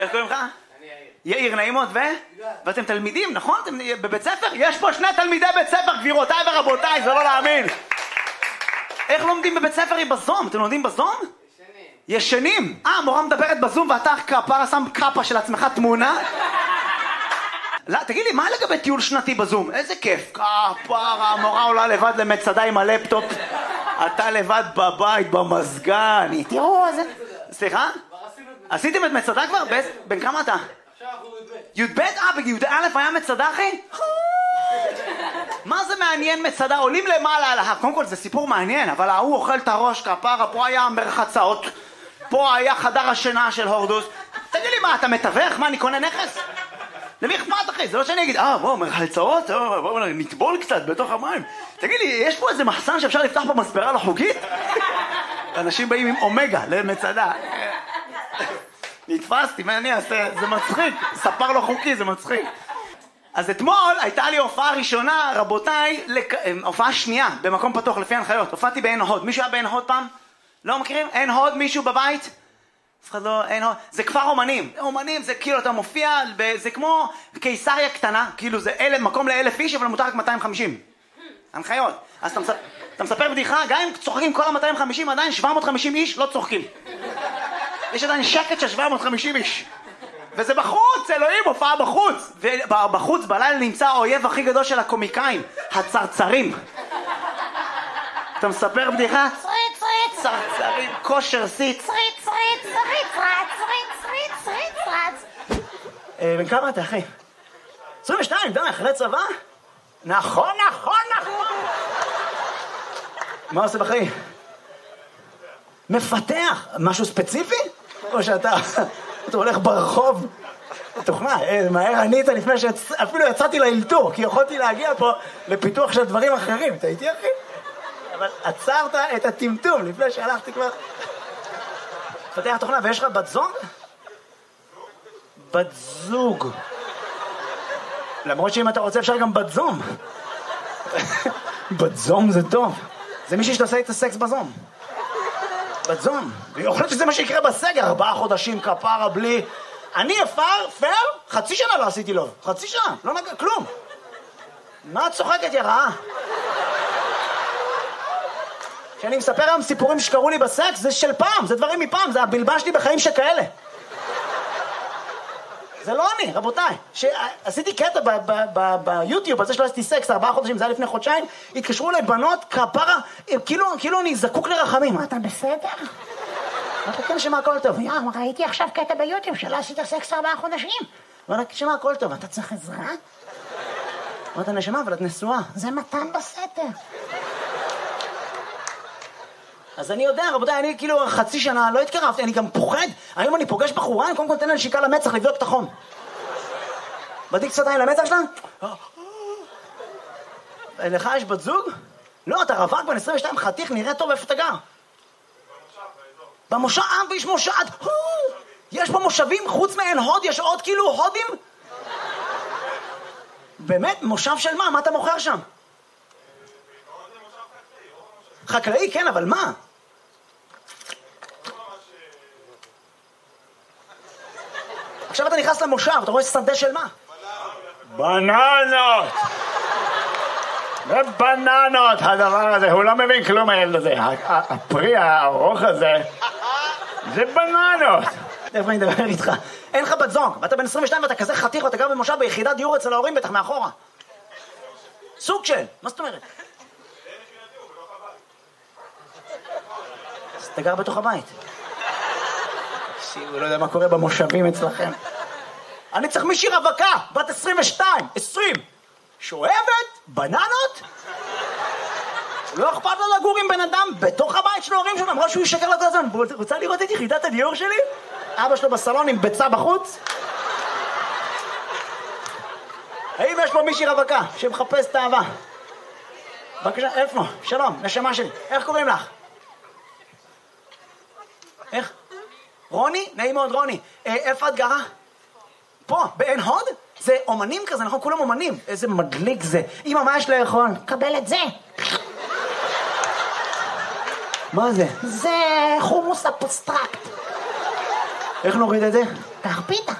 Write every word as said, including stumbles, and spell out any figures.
איך קוראים לך? אני יאיר. יאיר, נעים מאוד, ו? ואתם תלמידים, נכון? אתם בבית ספר? יש פה שני תלמידי בית ספר, גבירותיי ורבותיי, זה לא להאמין. איך לומדים בבית ספר היא בזום? אתם לומדים בזום? ישנים. ישנים? אה, המורה מדברת בזום ואתה כפרה שם קאפה של עצמך תמונה? לא, תגיד לי, מה לגבי טיול שנתי בזום? איזה כיף. כפרה, המורה עולה לבד למצדה עם הלפטופ. אתה לבד בבית, במזגן. תראו, איזה... סליחה? עשיתם את מצדה כבר? בן כמה אתה? עכשיו אנחנו י"ב. י"ב? אה, בי"א היה מצדה, אחי? מה זה מעניין מצדה? עולים למעלה על ההר. קודם כל זה סיפור מעניין, אבל ההוא אוכל את הראש כפרה, פה היה מרחצאות, פה היה חדר השינה של הורדוס. תגיד לי, מה, אתה מתווך? מה, אני קונה נכס? למי אכפת, אחי? זה לא שאני אגיד, אה, בואו, מרחצאות, בואו, נטבול קצת בתוך המים. תגיד לי, יש פה איזה מחסן שאפשר לפתח פה מספרה לא חוקית? אנשים באים עם אומגה למצדה. נתפסתי, מה אני אעשה? זה מצחיק. ספר לא חוקי, זה מצחיק. אז אתמול הייתה לי הופעה ראשונה, רבותיי, לק... הופעה שנייה, במקום פתוח, לפי הנחיות. הופעתי בעין הוד. מישהו היה בעין הוד פעם? לא מכירים? עין הוד, מישהו בבית? אף אחד לא, עין הוד. זה כפר אומנים. אומנים זה כאילו, אתה מופיע, זה כמו קיסריה קטנה, כאילו זה אל... מקום לאלף איש, אבל מותר רק מאתיים וחמישים. הנחיות. אז אתה, מספ... אתה מספר בדיחה, גם אם צוחקים כל ה-מאתיים וחמישים, עדיין שבע מאות וחמישים איש לא צוחקים. יש עדיין שקט של שבע מאות וחמישים איש. וזה בחוץ, אלוהים, הופעה בחוץ. ובחוץ, בלילה נמצא האויב הכי גדול של הקומיקאים, הצרצרים. אתה מספר בדיחה? צרית, צרית. צרצרים, כושר סיט. צרית, צרית, צרית, צרית, צרית, צרית, צרית. בן כמה אתה, אחי? עשרים ושתיים, די, אחרי צבא? נכון, נכון, נכון. מה עושה בחיים? מפתח. משהו ספציפי? או שאתה... אתה הולך ברחוב, תוכנה, מהר ענית לפני שאפילו יצאתי לאלתור, כי יכולתי להגיע פה לפיתוח של דברים אחרים. אתה איתי, אחי? אבל עצרת את הטמטום לפני שהלכתי כבר. פתח תוכנה, ויש לך בת זוג? בת זוג. למרות שאם אתה רוצה אפשר גם בת זום. בת זום זה טוב. זה מישהי שתעשה את הסקס בזום. בת זום. ויכולת שזה מה שיקרה בסגר, ארבעה חודשים כפרה בלי... אני אפר, פר, חצי שנה לא עשיתי לו. חצי שנה, לא נגע, כלום. מה את צוחקת, יא רעה? כשאני מספר היום סיפורים שקרו לי בסקס, זה של פעם, זה דברים מפעם, זה הבלבן שלי בחיים שכאלה. זה לא אני, רבותיי. שעשיתי קטע ביוטיוב, על זה שלא עשיתי סקס, ארבעה חודשים, זה היה לפני חודשיים, התקשרו אליי בנות, כפרה, כאילו אני זקוק לרחמים. מה, אתה בסדר? אמרתי, כן, שמה הכל טוב. יא, ראיתי עכשיו קטע ביוטיוב, שלא עשית סקס ארבעה חודשים. אמרתי, שמה הכל טוב, אתה צריך עזרה? אמרתי, נשמה, אבל את נשואה. זה מתן בסתר. אז אני יודע, רבותיי, אני כאילו חצי שנה לא התקרבתי, אני גם פוחד. היום אני פוגש בחורה, אני קודם כל נותן לה נשיקה למצח לבדוק את החום. בדיק קצת עין למצח שלה? לך יש בת זוג? לא, אתה רווק בן עשרים ושתיים, חתיך, נראה טוב, איפה אתה גר? במושב, אה, ויש מושב, יש פה מושבים, חוץ מעין הוד, יש עוד כאילו הודים? באמת, מושב של מה? מה אתה מוכר שם? חקלאי, כן, אבל מה? עכשיו אתה נכנס למושב, אתה רואה סנטה של מה? בננות! זה בננות, הדבר הזה, הוא לא מבין כלום הילד הזה. הפרי הארוך הזה, זה בננות. איפה אני מדבר איתך? אין לך בת זוג, ואתה בן עשרים ושתיים ואתה כזה חתיך ואתה גר במושב ביחידת דיור אצל ההורים בטח מאחורה. סוג של, מה זאת אומרת? אז אתה גר בתוך הבית. הוא לא יודע מה קורה במושבים אצלכם. אני צריך מישהי רווקה, בת עשרים ושתיים, עשרים, שואבת בננות? לא אכפת לו לגור עם בן אדם בתוך הבית של ההורים שלו, אמרה שהוא ישקר לו כל הזמן. רוצה לראות את יחידת הדיור שלי? אבא שלו בסלון עם ביצה בחוץ? האם יש פה מישהי רווקה שמחפש את האהבה? בבקשה, איפה? שלום, נשמה שלי. איך קוראים לך? איך? רוני? נעים מאוד, רוני. איפה את גרה? פה, בעין הוד? זה אומנים כזה, נכון? כולם אומנים. איזה מדליק זה. אמא, מה יש לאכול? קבל את זה. מה זה? זה חומוס אפוסטרקט. איך נוריד את זה? קח פיתה.